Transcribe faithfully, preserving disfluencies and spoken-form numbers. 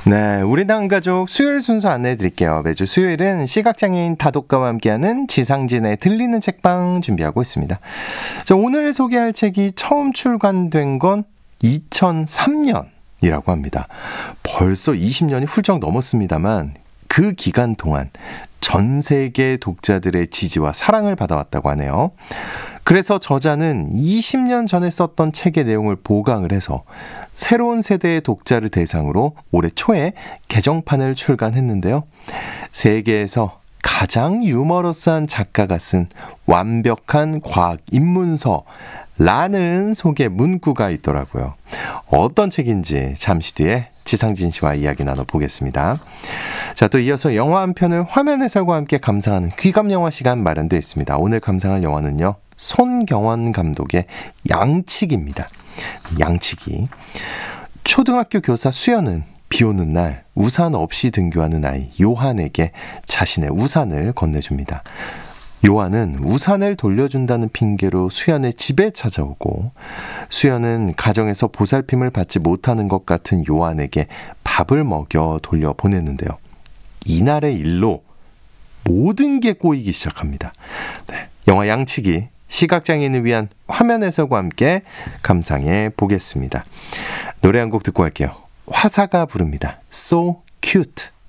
네, 우리 당 가족 수요일 순서 안내해 드릴게요. 매주 수요일은 시각장애인 다독가와 함께하는 지상진의 들리는 책방 준비하고 있습니다. 자, 오늘 소개할 책이 처음 출간된 건 이천삼 년이라고 합니다. 벌써 이십 년이 훌쩍 넘었습니다만 그 기간 동안 전 세계 독자들의 지지와 사랑을 받아왔다고 하네요. 그래서 저자는 이십 년 전에 썼던 책의 내용을 보강을 해서 새로운 세대의 독자를 대상으로 올해 초에 개정판을 출간했는데요. 세계에서 가장 유머러스한 작가가 쓴 완벽한 과학 입문서라는 소개 문구가 있더라고요. 어떤 책인지 잠시 뒤에 지상진 씨와 이야기 나눠보겠습니다. 자, 또 이어서 영화 한 편을 화면 해설과 함께 감상하는 귀감 영화 시간 마련되어 있습니다. 오늘 감상할 영화는요, 손경원 감독의 양치기입니다. 양치기. 초등학교 교사 수연은 비 오는 날 우산 없이 등교하는 아이 요한에게 자신의 우산을 건네줍니다. 요한은 우산을 돌려준다는 핑계로 수연의 집에 찾아오고, 수연은 가정에서 보살핌을 받지 못하는 것 같은 요한에게 밥을 먹여 돌려보내는데요. 이날의 일로 모든 게 꼬이기 시작합니다. 네, 영화 양치기, 시각장애인을 위한 화면 해설과 함께 감상해 보겠습니다. 노래 한 곡 듣고 갈게요. 화사가 부릅니다. So cute.